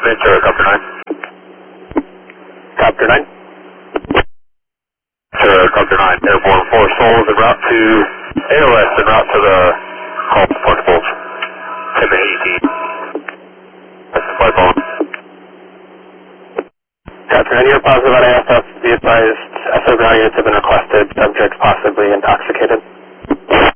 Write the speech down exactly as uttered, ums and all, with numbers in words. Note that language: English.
Ventura, Copter nine. Copter nine. Ventura, Copter nine. Airborne four souls en route to A O S en route to the call portables. ten to eighteen. That's the flight ball. Copter nine, you're positive on A F F. Be advised, S O ground units have been requested. Subject possibly intoxicated.